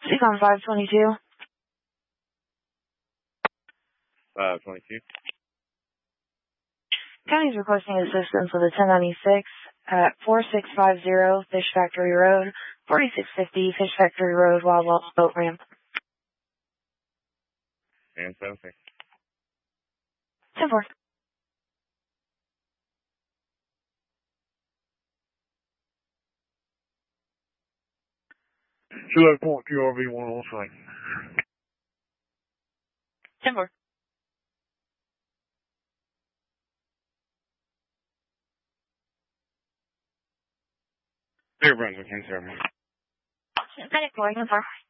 Seacon 522. 522. County's requesting assistance with a 1096 at 4650 Fish Factory Road, 4650 Fish Factory Road, Wild Wall's Boat Ramp. And 76. 10-4. Point QRV 1 on site. 10-4. Clear Brunswick, 10-7. Medic 4, 10-4.